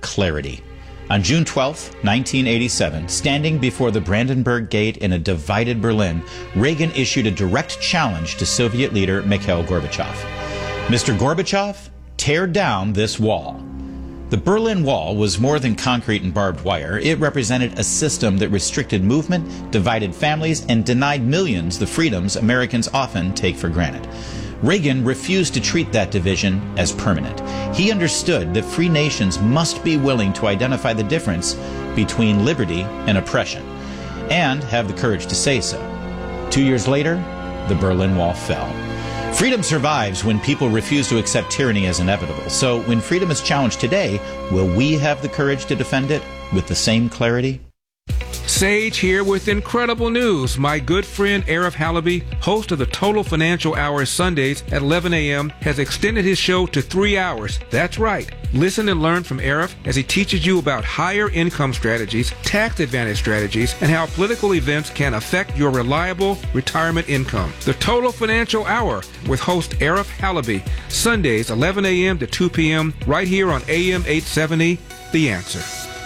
clarity. On June 12, 1987, standing before the Brandenburg Gate in a divided Berlin, Reagan issued a direct challenge to Soviet leader Mikhail Gorbachev. Mr. Gorbachev, tear down this wall. The Berlin Wall was more than concrete and barbed wire. It represented a system that restricted movement, divided families, and denied millions the freedoms Americans often take for granted. Reagan refused to treat that division as permanent. He understood that free nations must be willing to identify the difference between liberty and oppression, and have the courage to say so. 2 years later, the Berlin Wall fell. Freedom survives when people refuse to accept tyranny as inevitable. So when freedom is challenged today, will we have the courage to defend it with the same clarity? Sage here with incredible news. My good friend Arif Halaby, host of the Total Financial Hour Sundays at 11 a.m., has extended his show to 3 hours. That's right. Listen and learn from Arif as he teaches you about higher income strategies, tax advantage strategies, and how political events can affect your reliable retirement income. The Total Financial Hour with host Arif Halaby, Sundays 11 a.m. to 2 p.m. right here on AM 870, The Answer.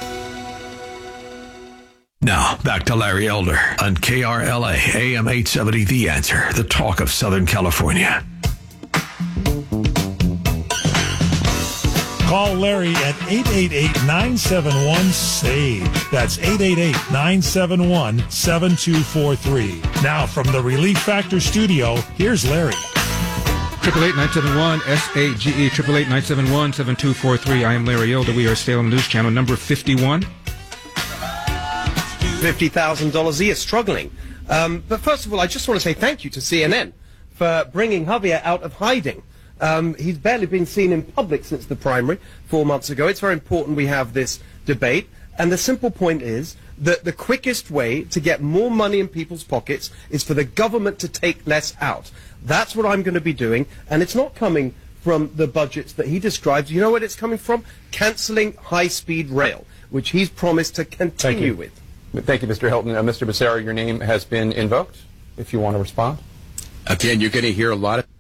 Now, back to Larry Elder on KRLA, AM 870, The Answer, the talk of Southern California. Call Larry at 888-971-SAVE. That's 888-971-7243. Now, from the Relief Factor studio, here's Larry. 888-971-SAGE, 888-971-7243. I am Larry Elder. We are Salem News Channel number 51. $50,000 a year, struggling. But first of all, I just want to say thank you to CNN for bringing Javier out of hiding. He's barely been seen in public since the primary 4 months ago. It's very important we have this debate. And the simple point is that the quickest way to get more money in people's pockets is for the government to take less out. That's what I'm going to be doing. And it's not coming from the budgets that he describes. You know what it's coming from? Cancelling high-speed rail, which he's promised to continue with. Thank you, Mr. Hilton. Mr. Becerra, your name has been invoked, if you want to respond. Again, you're going to hear a lot of...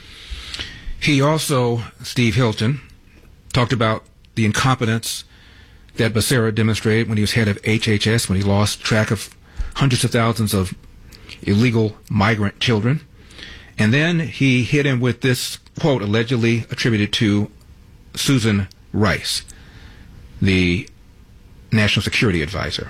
He also, Steve Hilton, talked about the incompetence that Becerra demonstrated when he was head of HHS, when he lost track of hundreds of thousands of illegal migrant children. And then he hit him with this quote allegedly attributed to Susan Rice, the National Security Advisor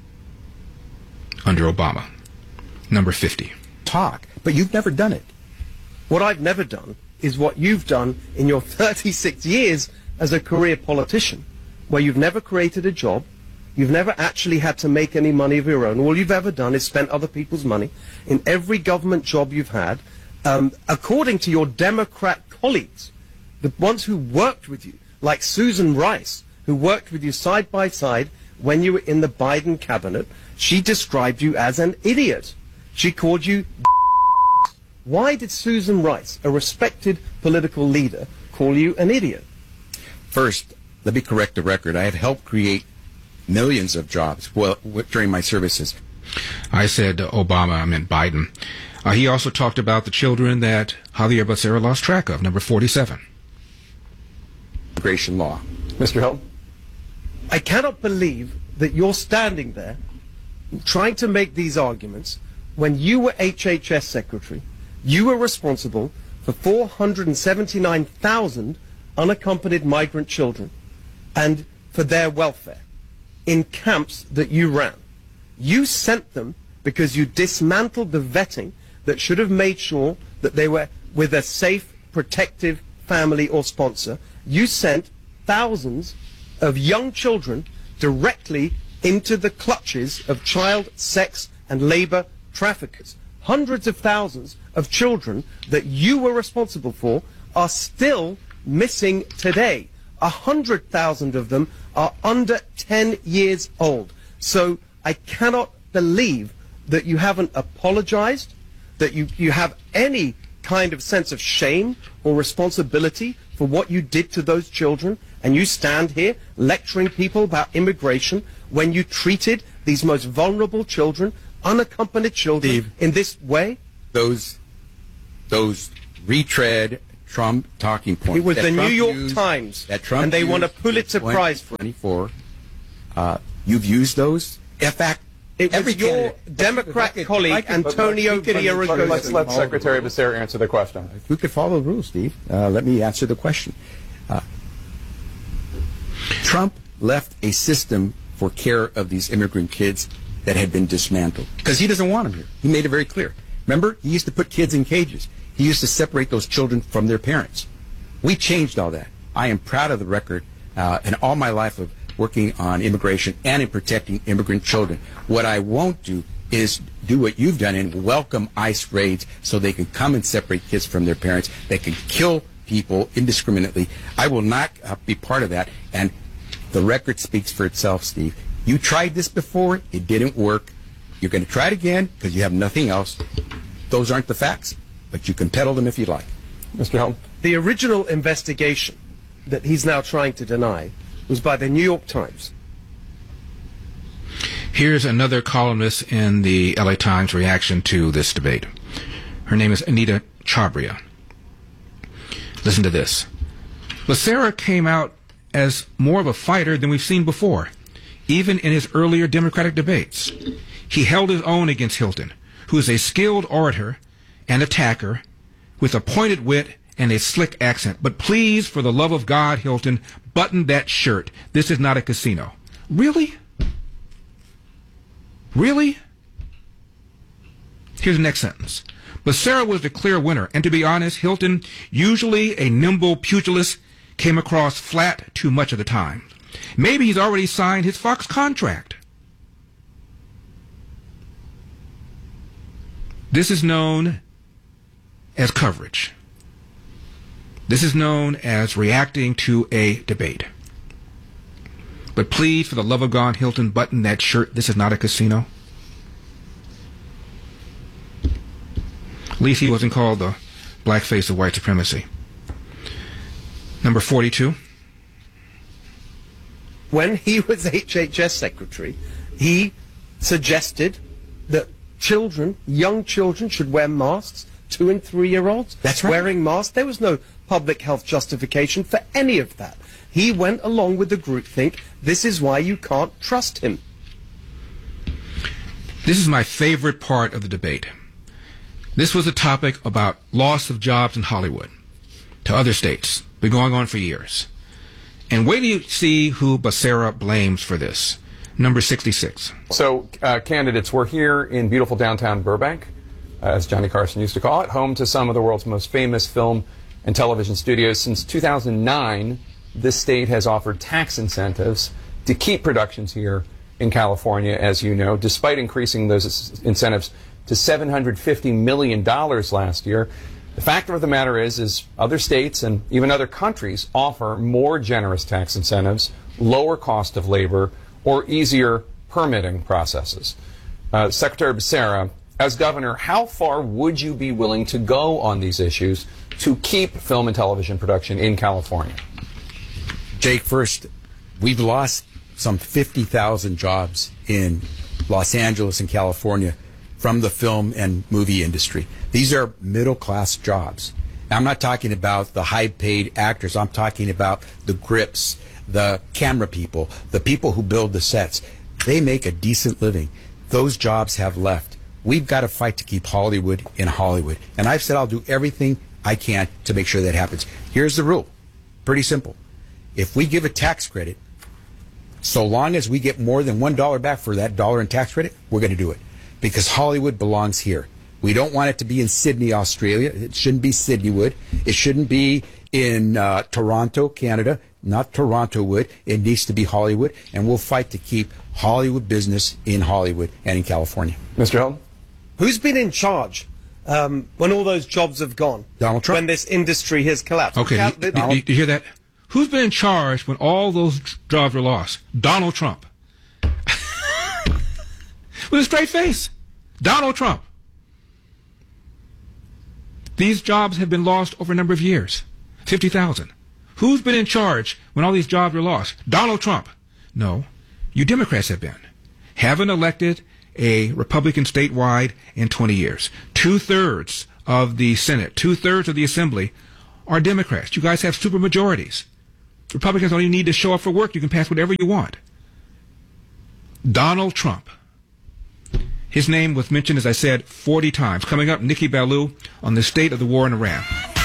under Obama, number 50. Talk, but you've never done it. What I've never done is what you've done in your 36 years as a career politician, where you've never created a job, you've never actually had to make any money of your own. All you've ever done is spent other people's money. In every government job you've had, according to your Democrat colleagues, the ones who worked with you, like Susan Rice, who worked with you side by side when you were in the Biden cabinet, she described you as an idiot. She called you Why did Susan Rice, a respected political leader, call you an idiot? First, let me correct the record. I have helped create millions of jobs during my services. I said Obama, I meant Biden. He also talked about the children that Javier Becerra lost track of, number 47. Immigration law. Mr. Hilton? I cannot believe that you're standing there trying to make these arguments when you were HHS Secretary. You were responsible for 479,000 unaccompanied migrant children and for their welfare in camps that you ran. You sent them because you dismantled the vetting that should have made sure that they were with a safe, protective family or sponsor. You sent thousands of young children directly into the clutches of child, sex, and labor traffickers. Hundreds of thousands of children that you were responsible for are still missing today. 100,000 of them are under 10 years old. So I cannot believe that you haven't apologized, that you have any kind of sense of shame or responsibility for what you did to those children, and you stand here lecturing people about immigration when you treated these most vulnerable children, unaccompanied children, Steve, in this way? Those retread, Trump talking point. It was that the Trump New York used- Times, that Trump and they won a used in Pulitzer Prize for it. 2024. You've used those. In fact, It was your candidate- Democrat colleague, Antonio Villaraigosa. Let's let Secretary Becerra answer the question. We could follow the rules, Steve. Let me answer the question. Trump left a system for care of these immigrant kids that had been dismantled because he doesn't want them here. He made it very clear. Remember, he used to put kids in cages. He used to separate those children from their parents. We changed all that. I am proud of the record and all my life of working on immigration and in protecting immigrant children. What I won't do is do what you've done and welcome ICE raids so they can come and separate kids from their parents. They can kill people indiscriminately. I will not be part of that. And the record speaks for itself, Steve. You tried this before. It didn't work. You're going to try it again because you have nothing else. Those aren't the facts, but you can peddle them if you like. Mr. Helm. The original investigation that he's now trying to deny was by the New York Times. Here's another columnist in the LA Times reaction to this debate. Her name is Anita Chabria. Listen to this. Becerra came out as more of a fighter than we've seen before, even in his earlier Democratic debates. He held his own against Hilton, who is a skilled orator and attacker with a pointed wit and a slick accent. But please, for the love of God, Hilton, button that shirt. This is not a casino. Really? Really? Here's the next sentence. Becerra was the clear winner, and to be honest, Hilton, usually a nimble pugilist, came across flat too much of the time. Maybe he's already signed his Fox contract. This is known as coverage. This is known as reacting to a debate. But please, for the love of God, Hilton, button that shirt. This is not a casino. At least he wasn't called the blackface of white supremacy. Number 42. When he was HHS Secretary, he suggested that children, young children, should wear masks, 2- and 3-year-olds. That's right. Wearing masks. There was no public health justification for any of that. He went along with the groupthink. This is why you can't trust him. This is my favorite part of the debate. This was a topic about loss of jobs in Hollywood to other states. Been going on for years. And wait till you see who Becerra blames for this. Number 66. So, candidates, we're here in beautiful downtown Burbank, as Johnny Carson used to call it, home to some of the world's most famous film and television studios. Since 2009, this state has offered tax incentives to keep productions here in California, as you know, despite increasing those incentives to $750 million last year. The fact of the matter is other states and even other countries offer more generous tax incentives, lower cost of labor, or easier permitting processes. Secretary Becerra, as governor, how far would you be willing to go on these issues to keep film and television production in California? Jake, first, we've lost some 50,000 jobs in Los Angeles and California from the film and movie industry. These are middle-class jobs. Now, I'm not talking about the high-paid actors. I'm talking about the grips, the camera people, the people who build the sets. They make a decent living. Those jobs have left. We've got to fight to keep Hollywood in Hollywood. And I've said I'll do everything I can to make sure that happens. Here's the rule. Pretty simple. If we give a tax credit, so long as we get more than $1 back for that dollar in tax credit, we're going to do it. Because Hollywood belongs here. We don't want it to be in Sydney, Australia. It shouldn't be Sydneywood. It shouldn't be in Toronto, Canada. Not Torontowood. It needs to be Hollywood. And we'll fight to keep Hollywood business in Hollywood and in California. Mr. Hilton? Who's been in charge when all those jobs have gone? Donald Trump. When this industry has collapsed. Okay, you hear that? Who's been in charge when all those jobs were lost? Donald Trump. With a straight face. Donald Trump. These jobs have been lost over a number of years. 50,000. Who's been in charge when all these jobs were lost? Donald Trump. No, you Democrats have been. Haven't elected a Republican statewide in 20 years. 2/3 of the Senate, 2/3 of the Assembly are Democrats. You guys have super majorities. Republicans don't even need to show up for work. You can pass whatever you want. Donald Trump. His name was mentioned, as I said, 40 times. Coming up, Nikki Ballou on the state of the war in Iran.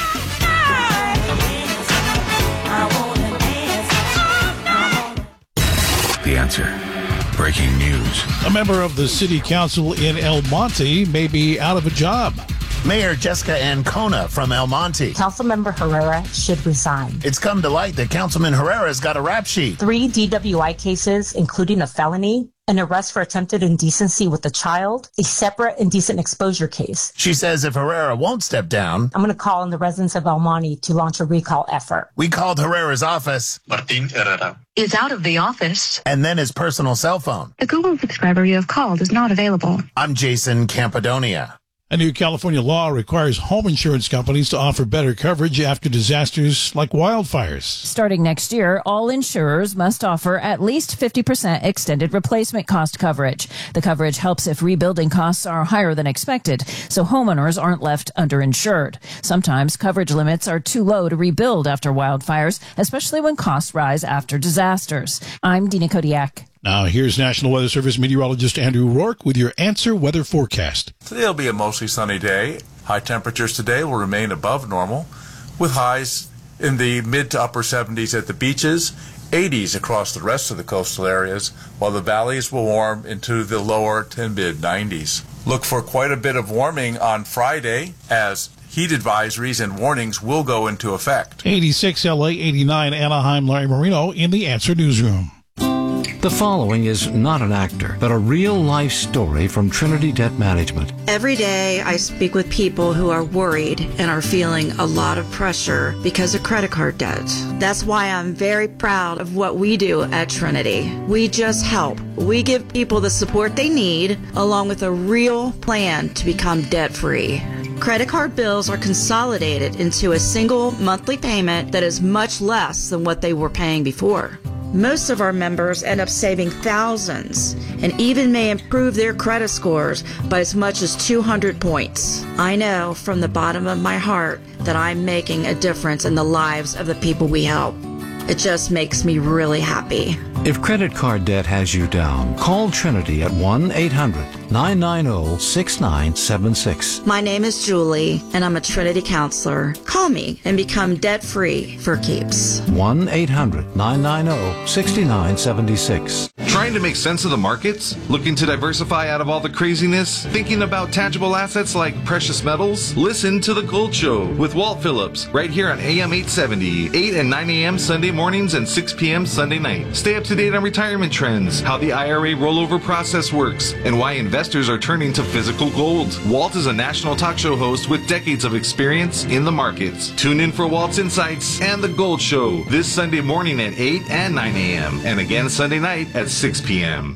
The Answer. Breaking news. A member of the city council in El Monte may be out of a job. Mayor Jessica Ancona from El Monte. Councilmember Herrera should resign. It's come to light that Councilman Herrera's got a rap sheet. 3 DWI cases, including a felony, an arrest for attempted indecency with a child, a separate indecent exposure case. She says if Herrera won't step down, I'm going to call on the residents of El Monte to launch a recall effort. We called Herrera's office. Martin Herrera is out of the office. And then his personal cell phone. The Google subscriber you have called is not available. I'm Jason Campodonia. A new California law requires home insurance companies to offer better coverage after disasters like wildfires. Starting next year, all insurers must offer at least 50% extended replacement cost coverage. The coverage helps if rebuilding costs are higher than expected, so homeowners aren't left underinsured. Sometimes coverage limits are too low to rebuild after wildfires, especially when costs rise after disasters. I'm Dina Kodiak. Now, here's National Weather Service meteorologist Andrew Rourke with your Answer Weather Forecast. Today will be a mostly sunny day. High temperatures today will remain above normal, with highs in the mid to upper 70s at the beaches, 80s across the rest of the coastal areas, while the valleys will warm into the lower to mid 90s. Look for quite a bit of warming on Friday as heat advisories and warnings will go into effect. 86 LA, 89 Anaheim, Larry Marino in the Answer Newsroom. The following is not an actor, but a real-life story from Trinity Debt Management. Every day I speak with people who are worried and are feeling a lot of pressure because of credit card debt. That's why I'm very proud of what we do at Trinity. We just help. We give people the support they need, along with a real plan to become debt-free. Credit card bills are consolidated into a single monthly payment that is much less than what they were paying before. Most of our members end up saving thousands and even may improve their credit scores by as much as 200 points. I know from the bottom of my heart that I'm making a difference in the lives of the people we help. It just makes me really happy. If credit card debt has you down, call Trinity at 1-800-990-6976. My name is Julie, and I'm a Trinity counselor. Call me and become debt-free for keeps. 1-800-990-6976. Trying to make sense of the markets? Looking to diversify out of all the craziness? Thinking about tangible assets like precious metals? Listen to The Gold Show with Walt Phillips right here on AM 870, 8 and 9 a.m. Sunday mornings and 6 p.m. Sunday night. Stay up to date on retirement trends, how the IRA rollover process works, and why investors are turning to physical gold. Walt is a national talk show host with decades of experience in the markets. Tune in for Walt's Insights and The Gold Show this Sunday morning at 8 and 9 a.m. and again Sunday night at 6 p.m.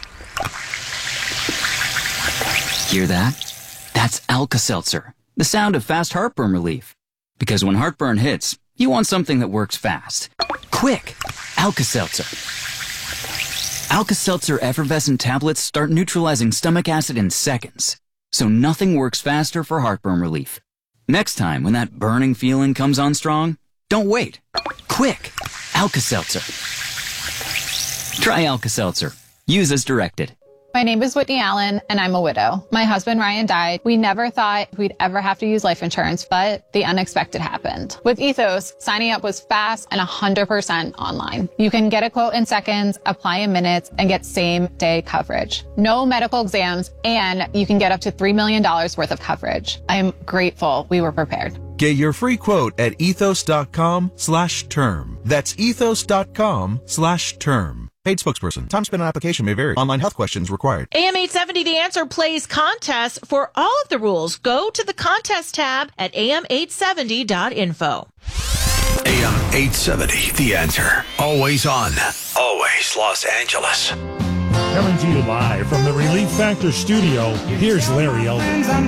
Hear that? That's Alka-Seltzer, the sound of fast heartburn relief. Because when heartburn hits, you want something that works fast. Quick! Alka-Seltzer. Alka-Seltzer effervescent tablets start neutralizing stomach acid in seconds. So nothing works faster for heartburn relief. Next time when that burning feeling comes on strong, don't wait. Quick! Alka-Seltzer. Try Alka-Seltzer. Use as directed. My name is Whitney Allen, and I'm a widow. My husband, Ryan, died. We never thought we'd ever have to use life insurance, but the unexpected happened. With Ethos, signing up was fast and 100% online. You can get a quote in seconds, apply in minutes, and get same-day coverage. No medical exams, and you can get up to $3 million worth of coverage. I am grateful we were prepared. Get your free quote at ethos.com/term. That's ethos.com/term. Paid spokesperson. Time spent on application may vary. Online health questions required. AM 870 The Answer plays contests for all of the rules. Go to the contest tab at am870.info. AM 870, The Answer. Always on. Always Los Angeles. Coming to you live from the Relief Factor studio, here's Larry Elder.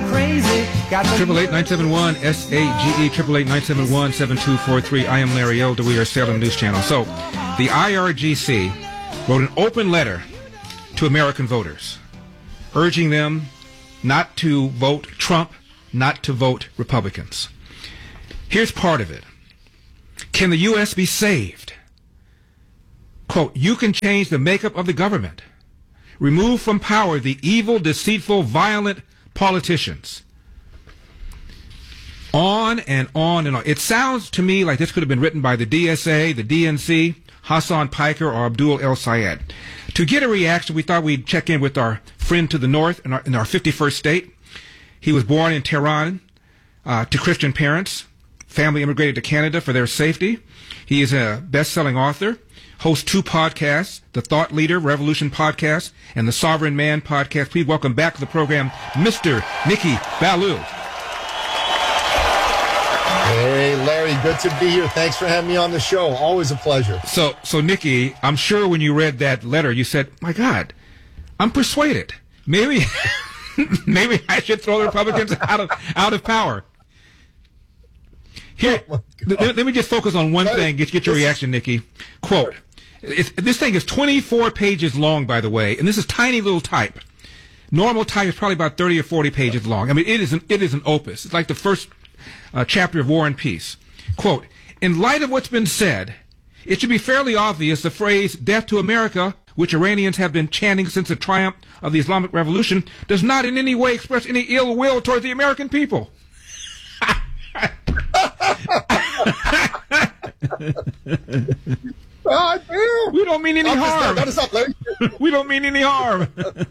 888-971-SAGE, 888-971-7243. I am Larry Elder. We are Salem News Channel. So, the IRGC wrote an open letter to American voters, urging them not to vote Trump, not to vote Republicans. Here's part of it. Can the U.S. be saved? Quote, you can change the makeup of the government. Remove from power the evil, deceitful, violent politicians. On and on and on. It sounds to me like this could have been written by the DSA, the DNC, Hassan Piker, or Abdul El Sayed. To get a reaction, we thought we'd check in with our friend to the north in our 51st state. He was born in Tehran to Christian parents. Family immigrated to Canada for their safety. He is a best-selling author, hosts 2 podcasts, the Thought Leader Revolution podcast and the Sovereign Man podcast. Please welcome back to the program, Mr. Nikki Ballou. Hey, Larry, good to be here. Thanks for having me on the show. Always a pleasure. So Nikki, I'm sure when you read that letter, you said, my God, I'm persuaded. Maybe I should throw the Republicans out of power. Here, let me just focus on one thing. Get your reaction, Nikki. Quote, this thing is 24 pages long, by the way, and this is tiny little type. Normal type is probably about 30 or 40 pages long. I mean, it is an opus. It's like the first chapter of War and Peace. Quote, in light of what's been said, it should be fairly obvious the phrase death to America, which Iranians have been chanting since the triumph of the Islamic Revolution, does not in any way express any ill will toward the American people. We don't mean any harm. We don't mean any harm.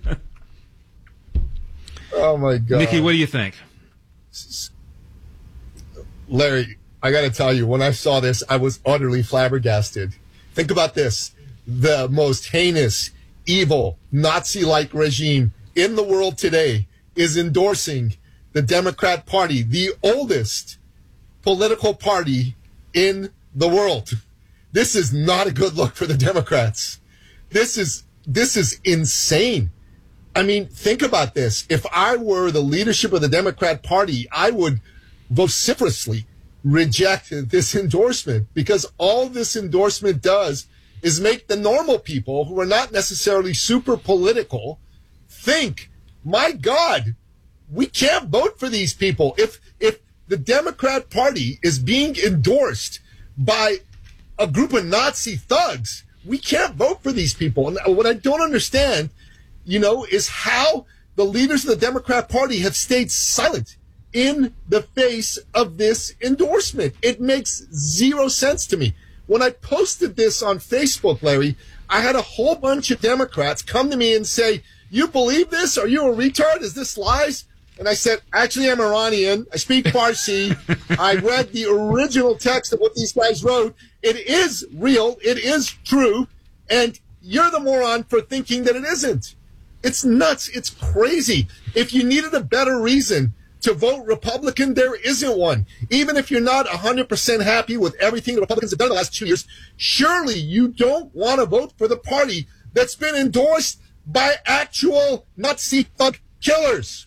Oh, my God. Nikki, what do you think? Larry, I got to tell you, when I saw this, I was utterly flabbergasted. Think about this. The most heinous, evil, Nazi-like regime in the world today is endorsing the Democrat Party, the oldest political party in the world. This is not a good look for the Democrats. This is insane. I mean, think about this. If I were the leadership of the Democrat Party, I would vociferously reject this endorsement, because all this endorsement does is make the normal people who are not necessarily super political think, my God, we can't vote for these people. If the Democrat Party is being endorsed by a group of Nazi thugs, we can't vote for these people. And what I don't understand, is how the leaders of the Democrat Party have stayed silent in the face of this endorsement. It makes zero sense to me. When I posted this on Facebook, Larry, I had a whole bunch of Democrats come to me and say, you believe this? Are you a retard? Is this lies? And I said, actually, I'm Iranian. I speak Farsi. I read the original text of what these guys wrote. It is real. It is true. And you're the moron for thinking that it isn't. It's nuts. It's crazy. If you needed a better reason to vote Republican, there isn't one. Even if you're not 100% happy with everything the Republicans have done in the last 2 years, surely you don't want to vote for the party that's been endorsed by actual Nazi thug killers.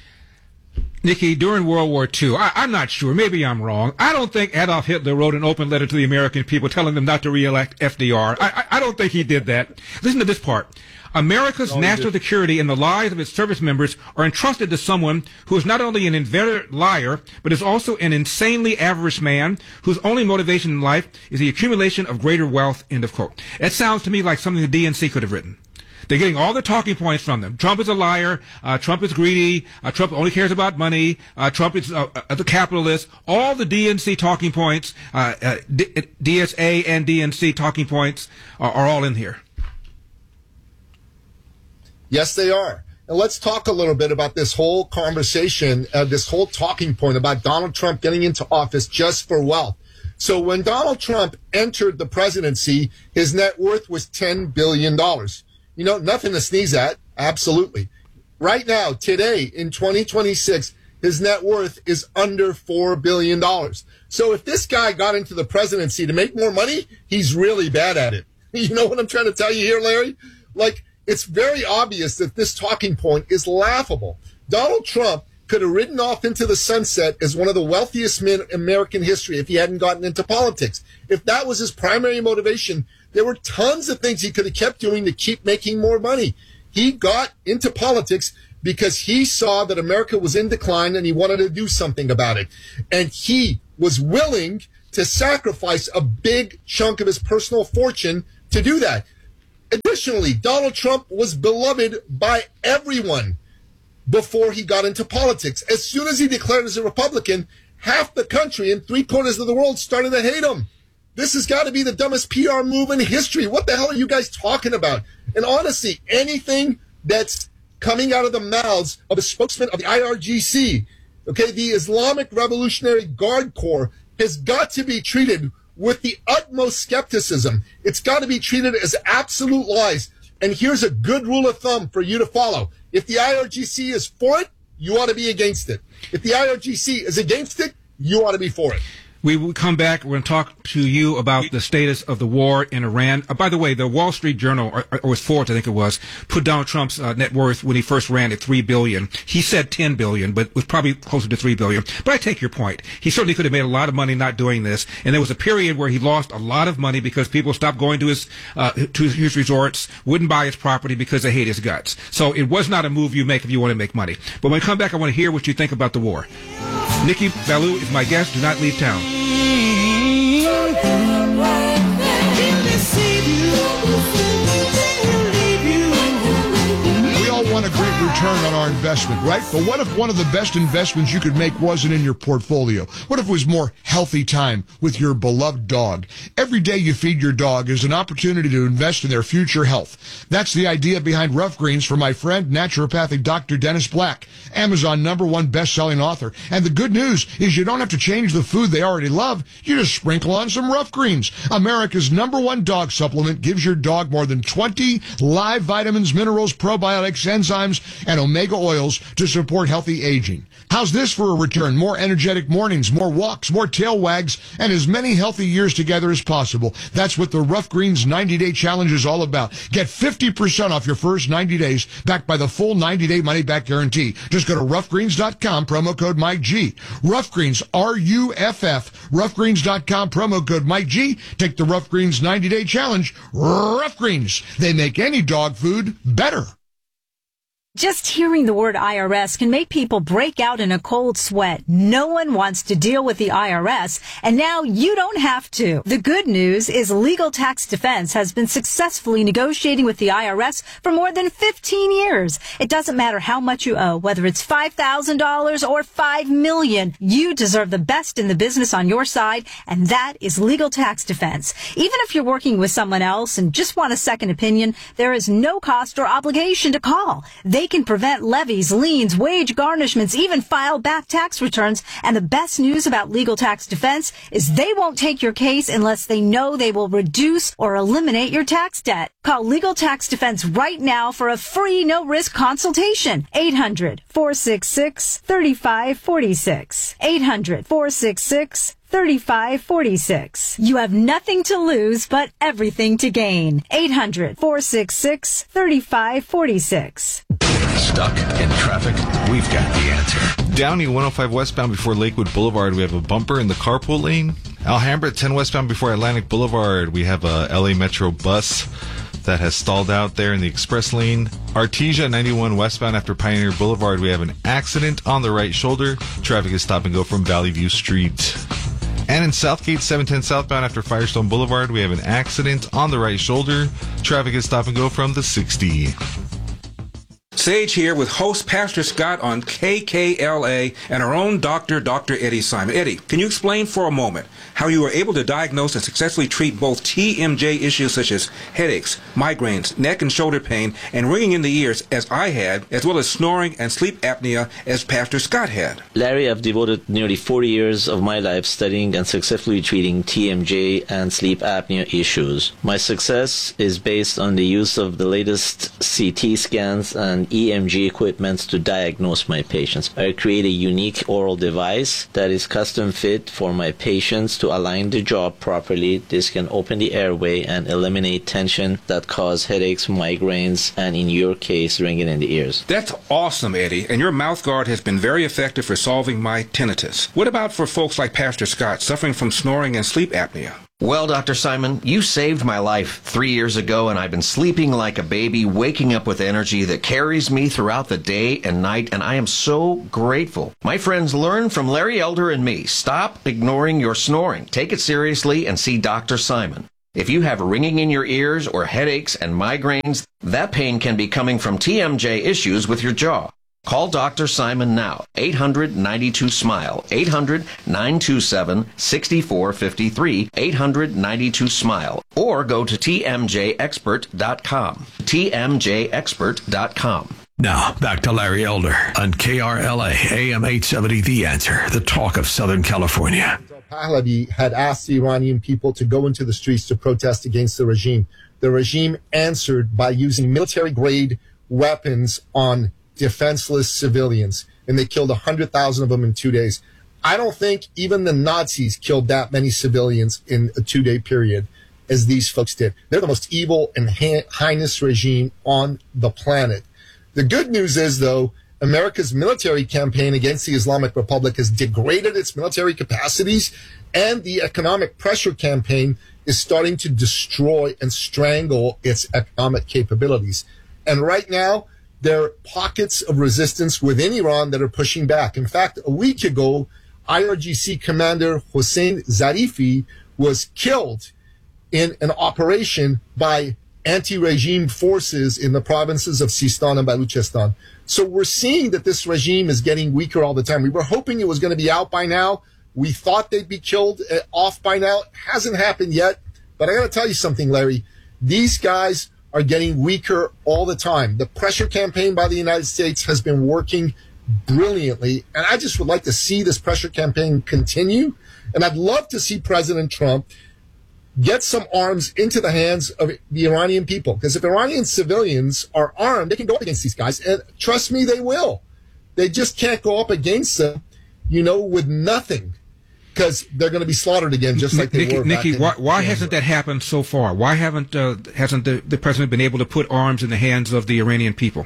Nikki, during World War II, I'm not sure, maybe I'm wrong, I don't think Adolf Hitler wrote an open letter to the American people telling them not to re-elect FDR. I don't think he did that. Listen to this part. America's national security and the lives of its service members are entrusted to someone who is not only an inveterate liar, but is also an insanely avarice man whose only motivation in life is the accumulation of greater wealth, end of quote. That sounds to me like something the DNC could have written. They're getting all the talking points from them. Trump is a liar. Trump is greedy. Trump only cares about money. Trump is the capitalist. All the DNC talking points, DSA and DNC talking points are all in here. Yes, they are. And let's talk a little bit about this whole conversation, this whole talking point about Donald Trump getting into office just for wealth. So when Donald Trump entered the presidency, his net worth was $10 billion. Nothing to sneeze at. Absolutely. Right now, today, in 2026, his net worth is under $4 billion. So if this guy got into the presidency to make more money, he's really bad at it. You know what I'm trying to tell you here, Larry? It's very obvious that this talking point is laughable. Donald Trump could have ridden off into the sunset as one of the wealthiest men in American history if he hadn't gotten into politics. If that was his primary motivation, there were tons of things he could have kept doing to keep making more money. He got into politics because he saw that America was in decline and he wanted to do something about it. And he was willing to sacrifice a big chunk of his personal fortune to do that. Additionally, Donald Trump was beloved by everyone before he got into politics. As soon as he declared as a Republican, half the country and 3/4 of the world started to hate him. This has got to be the dumbest PR move in history. What the hell are you guys talking about? And honestly, anything that's coming out of the mouths of a spokesman of the IRGC, okay, the Islamic Revolutionary Guard Corps, has got to be treated with the utmost skepticism. It's got to be treated as absolute lies. And here's a good rule of thumb for you to follow. If the IRGC is for it, you ought to be against it. If the IRGC is against it, you ought to be for it. We will come back. We're going to talk to you about the status of the war in Iran. By the way, the Wall Street Journal, or it was Forbes, I think it was, put Donald Trump's net worth when he first ran at $3 billion. He said $10 billion, but it was probably closer to $3 billion. But I take your point. He certainly could have made a lot of money not doing this. And there was a period where he lost a lot of money because people stopped going to his resorts, wouldn't buy his property because they hate his guts. So it was not a move you make if you want to make money. But when we come back, I want to hear what you think about the war. Nikki Ballou is my guest. Do not leave town. We all want a great return on our investment, right? But what if one of the best investments you could make wasn't in your portfolio? What if it was more healthy time with your beloved dog? Every day you feed your dog is an opportunity to invest in their future health. That's the idea behind Rough Greens for my friend, naturopathic Dr. Dennis Black, Amazon #1 best-selling author. And the good news is you don't have to change the food they already love. You just sprinkle on some Rough Greens. America's #1 dog supplement gives your dog more than 20 live vitamins, minerals, probiotics, enzymes, and omega oils to support healthy aging. How's this for a return? More energetic mornings, more walks, more tail wags, and as many healthy years together as possible. That's what the Rough Greens 90-Day Challenge is all about. Get 50% off your first 90 days, backed by the full 90-day money-back guarantee. Just go to roughgreens.com, promo code MikeG. Rough Greens, R-U-F-F, roughgreens.com, promo code MikeG. Take the Rough Greens 90-Day Challenge. Rough Greens, they make any dog food better. Just hearing the word IRS can make people break out in a cold sweat. No one wants to deal with the IRS, and now you don't have to. The good news is Legal Tax Defense has been successfully negotiating with the IRS for more than 15 years. It doesn't matter how much you owe, whether it's $5,000 or $5 million. You deserve the best in the business on your side, and that is Legal Tax Defense. Even if you're working with someone else and just want a second opinion, there is no cost or obligation to call. They can prevent levies, liens, wage garnishments, even file back tax returns. And the best news about Legal Tax Defense is they won't take your case unless they know they will reduce or eliminate your tax debt. Call Legal Tax Defense right now for a free, no-risk consultation. 800-466-3546. 800-466-3546. You have nothing to lose, but everything to gain. 800-466-3546. Stuck in traffic? We've got the answer. Downey 105 westbound before Lakewood Boulevard, we have a bumper in the carpool lane. Alhambra 10 westbound before Atlantic Boulevard, we have a LA Metro bus that has stalled out there in the express lane. Artesia 91 westbound after Pioneer Boulevard, we have an accident on the right shoulder. Traffic is stop and go from Valley View Street. And in Southgate 710 southbound after Firestone Boulevard, we have an accident on the right shoulder. Traffic is stop and go from the 60. Sage here with host Pastor Scott on KKLA and our own doctor, Dr. Eddie Simon. Eddie, can you explain for a moment how you were able to diagnose and successfully treat both TMJ issues such as headaches, migraines, neck and shoulder pain, and ringing in the ears as I had, as well as snoring and sleep apnea as Pastor Scott had? Larry, I've devoted nearly 40 years of my life studying and successfully treating TMJ and sleep apnea issues. My success is based on the use of the latest CT scans and EMG equipment to diagnose my patients. I create a unique oral device that is custom fit for my patients to align the jaw properly. This can open the airway and eliminate tension that cause headaches, migraines, and in your case, ringing in the ears. That's awesome, Eddie, and your mouth guard has been very effective for solving my tinnitus. What about for folks like Pastor Scott suffering from snoring and sleep apnea? Well, Dr. Simon, you saved my life 3 years ago, and I've been sleeping like a baby, waking up with energy that carries me throughout the day and night, and I am so grateful. My friends, learn from Larry Elder and me. Stop ignoring your snoring. Take it seriously and see Dr. Simon. If you have ringing in your ears or headaches and migraines, that pain can be coming from TMJ issues with your jaw. Call Dr. Simon now, 800-92-SMILE, 800-927-6453, 800-92-SMILE, or go to tmjexpert.com, tmjexpert.com. Now, back to Larry Elder on KRLA, AM 870, The Answer, the talk of Southern California. Pahlavi had asked the Iranian people to go into the streets to protest against the regime. The regime answered by using military-grade weapons on defenseless civilians, and they killed 100,000 of them in 2 days. I don't think even the Nazis killed that many civilians in a 2-day period as these folks did. They're the most evil and heinous regime on the planet. The good news is, though, America's military campaign against the Islamic Republic has degraded its military capacities, and the economic pressure campaign is starting to destroy and strangle its economic capabilities. And right now, there are pockets of resistance within Iran that are pushing back. In fact, a week ago, IRGC commander Hossein Zarifi was killed in an operation by anti-regime forces in the provinces of Sistan and Baluchistan. So we're seeing that this regime is getting weaker all the time. We were hoping it was going to be out by now. We thought they'd be killed off by now. It hasn't happened yet. But I got to tell you something, Larry. These guys are getting weaker all the time. The pressure campaign by the United States has been working brilliantly, and I just would like to see this pressure campaign continue, and I'd love to see President Trump get some arms into the hands of the Iranian people, because if Iranian civilians are armed, they can go up against these guys, and trust me, they will. They just can't go up against them, with nothing, because they're going to be slaughtered again, just like they were. Nikki, why hasn't that happened so far? Why hasn't the president been able to put arms in the hands of the Iranian people?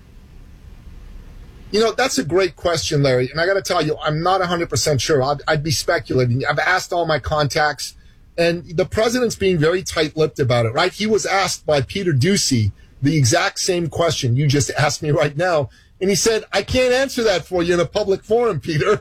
That's a great question, Larry. And I got to tell you, I'm not 100% sure. I'd be speculating. I've asked all my contacts, and the president's being very tight-lipped about it, right? He was asked by Peter Doocy the exact same question you just asked me right now. And he said, I can't answer that for you in a public forum, Peter.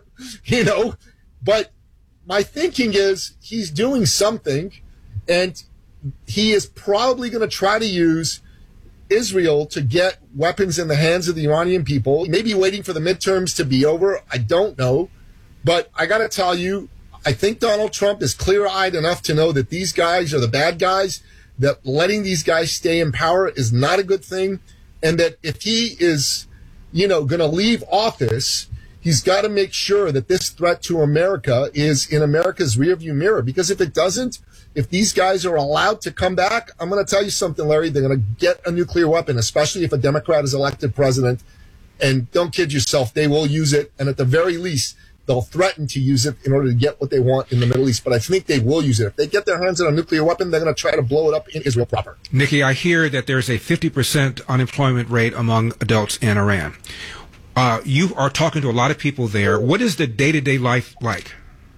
But my thinking is he's doing something, and he is probably going to try to use Israel to get weapons in the hands of the Iranian people, maybe waiting for the midterms to be over. I don't know. But I got to tell you, I think Donald Trump is clear-eyed enough to know that these guys are the bad guys, that letting these guys stay in power is not a good thing, and that if he is, going to leave office, he's got to make sure that this threat to America is in America's rearview mirror. Because if it doesn't, if these guys are allowed to come back, I'm going to tell you something, Larry, they're going to get a nuclear weapon, especially if a Democrat is elected president. And don't kid yourself, they will use it. And at the very least, they'll threaten to use it in order to get what they want in the Middle East. But I think they will use it. If they get their hands on a nuclear weapon, they're going to try to blow it up in Israel proper. Nikki, I hear that there's a 50% unemployment rate among adults in Iran. You are talking to a lot of people there. What is the day-to-day life like?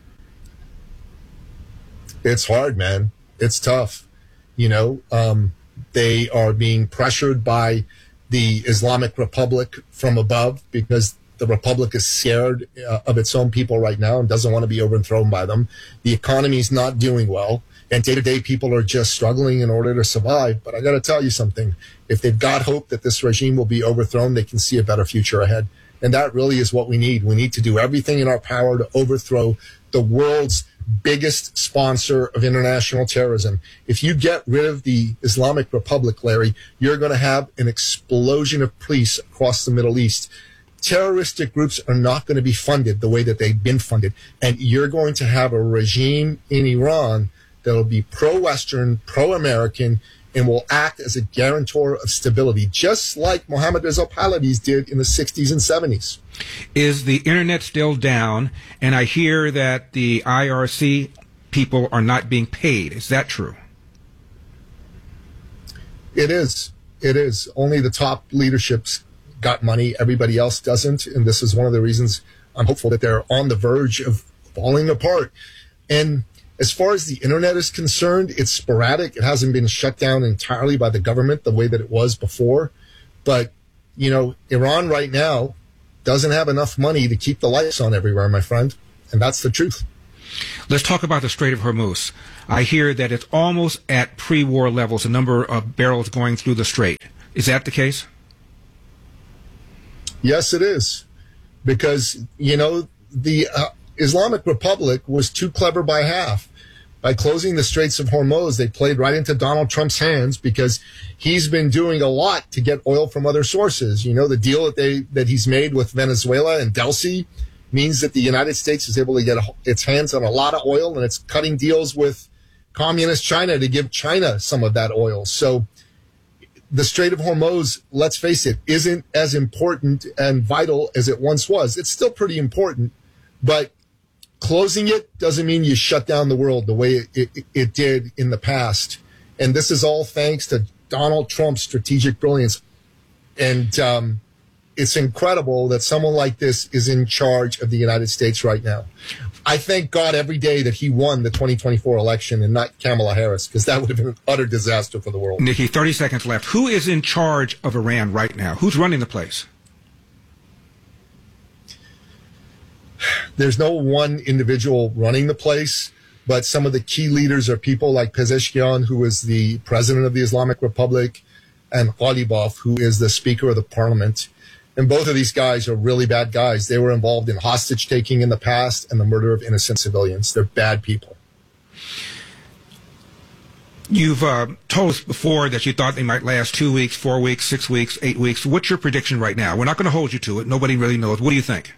It's hard, man. It's tough. They are being pressured by the Islamic Republic from above because the Republic is scared of its own people right now and doesn't want to be overthrown by them. The economy is not doing well, and day-to-day people are just struggling in order to survive. But I got to tell you something. If they've got hope that this regime will be overthrown, they can see a better future ahead. And that really is what we need. We need to do everything in our power to overthrow the world's biggest sponsor of international terrorism. If you get rid of the Islamic Republic, Larry, you're going to have an explosion of peace across the Middle East. Terroristic groups are not going to be funded the way that they've been funded. And you're going to have a regime in Iran that will be pro-Western, pro-American, and will act as a guarantor of stability, just like Mohammad Reza Pahlavi's did in the 60s and 70s. Is the internet still down? And I hear that the IRC people are not being paid. Is that true? It is. It is. Only the top leadership's got money. Everybody else doesn't. And this is one of the reasons I'm hopeful that they're on the verge of falling apart. And As far as the internet is concerned, it's sporadic. It hasn't been shut down entirely by the government the way that it was before. But, you know, Iran right now doesn't have enough money to keep the lights on everywhere, my friend. And that's the truth. Let's talk about the Strait of Hormuz. I hear that it's almost at pre-war levels, the number of barrels going through the strait. Is that the case? Yes, it is. Because, you know, the Islamic Republic was too clever by half. By closing the Straits of Hormuz, they played right into Donald Trump's hands because he's been doing a lot to get oil from other sources. You know, the deal that he's made with Venezuela and Delcy means that the United States is able to get its hands on a lot of oil, and it's cutting deals with communist China to give China some of that oil. So the Strait of Hormuz, let's face it, isn't as important and vital as it once was. It's still pretty important, but closing it doesn't mean you shut down the world the way it did in the past. And this is all thanks to Donald Trump's strategic brilliance. And it's incredible that someone like this is in charge of the United States right now. I thank God every day that he won the 2024 election and not Kamala Harris, because that would have been an utter disaster for the world. Nikki, 30 seconds left. Who is in charge of Iran right now? Who's running the place? There's no one individual running the place, but some of the key leaders are people like Pezeshkian, who is the president of the Islamic Republic, and Ghalibaf, who is the speaker of the parliament. And both of these guys are really bad guys. They were involved in hostage taking in the past and the murder of innocent civilians. They're bad people. You've told us before that you thought they might last 2 weeks, 4 weeks, 6 weeks, 8 weeks. What's your prediction right now? We're not going to hold you to it. Nobody really knows. What do you think?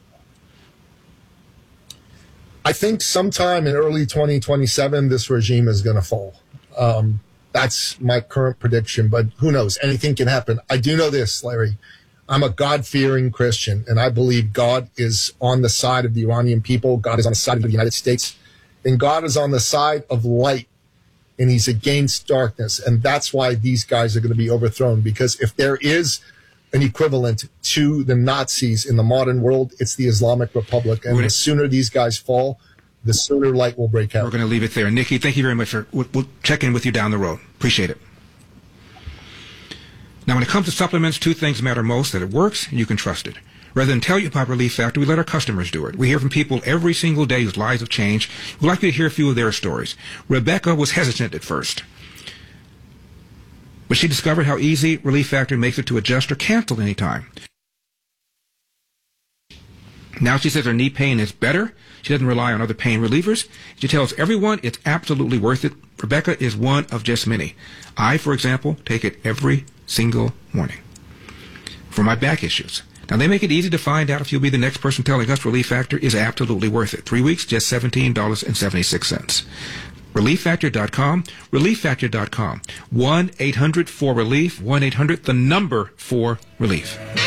I think sometime in early 2027, this regime is going to fall. That's my current prediction, but who knows? Anything can happen. I do know this, Larry. I'm a God-fearing Christian, and I believe God is on the side of the Iranian people. God is on the side of the United States, and God is on the side of light, and he's against darkness. And that's why these guys are going to be overthrown, because if there is an equivalent to the Nazis in the modern world, it's the Islamic Republic. And the sooner these guys fall, the sooner light will break out. We're going to leave it there. Nikki, thank you very much. We'll check in with you down the road. Appreciate it. Now, when it comes to supplements, two things matter most: that it works and you can trust it. Rather than tell you about Relief Factor, we let our customers do it. We hear from people every single day whose lives have changed. We'd like you to hear a few of their stories. Rebecca was hesitant at first, but she discovered how easy Relief Factor makes it to adjust or cancel anytime. Now she says her knee pain is better. She doesn't rely on other pain relievers. She tells everyone it's absolutely worth it. Rebecca is one of just many. I, for example, take it every single morning for my back issues. Now, they make it easy to find out if you'll be the next person telling us Relief Factor is absolutely worth it. 3 weeks, just $17.76. ReliefFactor.com. ReliefFactor.com. 1-800-4-RELIEF. 1-800-4-RELIEF.